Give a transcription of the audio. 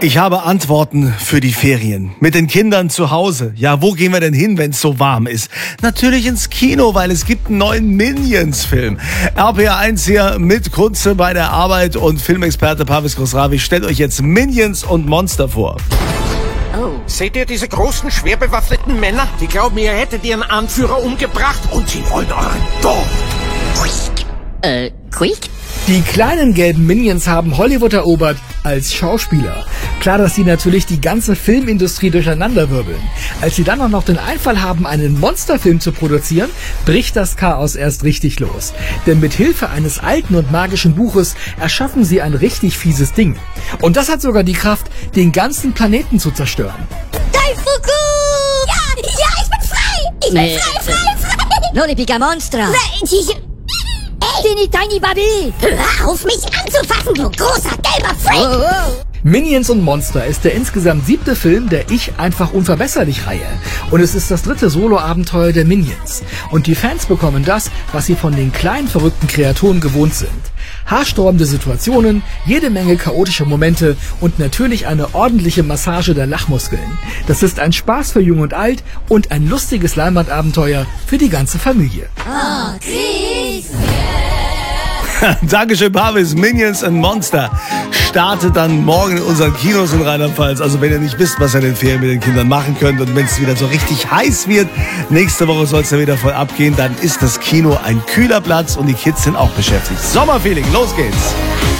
Ich habe Antworten für die Ferien. Mit den Kindern zu Hause. Ja, wo gehen wir denn hin, wenn es so warm ist? Natürlich ins Kino, weil es gibt einen neuen Minions-Film. RPR1 hier mit Kunze bei der Arbeit und Filmexperte Pavis Khosravi stellt euch jetzt Minions und Monster vor. Oh. Seht ihr diese großen, schwer bewaffneten Männer? Die glauben, ihr hättet ihren Anführer umgebracht und sie wollen euren Tod. Quick? Die kleinen gelben Minions haben Hollywood erobert als Schauspieler. Klar, dass sie natürlich die ganze Filmindustrie durcheinanderwirbeln. Als sie dann auch noch den Einfall haben, einen Monsterfilm zu produzieren, bricht das Chaos erst richtig los. Denn mit Hilfe eines alten und magischen Buches erschaffen sie ein richtig fieses Ding. Und das hat sogar die Kraft, den ganzen Planeten zu zerstören. Daifuku! Ja, ich bin frei! Ich bin frei! Lollipica Monstra! Teeny Tiny Baby! Hör auf, mich anzufassen, du großer gelber Freak! Minions und Monster ist der insgesamt 7. Film der Ich einfach unverbesserlich-Reihe. Und es ist das 3. Solo-Abenteuer der Minions. Und die Fans bekommen das, was sie von den kleinen verrückten Kreaturen gewohnt sind. Haarsträubende Situationen, jede Menge chaotische Momente und natürlich eine ordentliche Massage der Lachmuskeln. Das ist ein Spaß für Jung und Alt und ein lustiges Leinwandabenteuer für die ganze Familie. Oh, Chris! Dankeschön, Pavis. Minions and Monster startet dann morgen in unseren Kinos in Rheinland-Pfalz. Also wenn ihr nicht wisst, was ihr in den Ferien mit den Kindern machen könnt und wenn es wieder so richtig heiß wird, nächste Woche soll es ja wieder voll abgehen, dann ist das Kino ein kühler Platz und die Kids sind auch beschäftigt. Sommerfeeling, los geht's!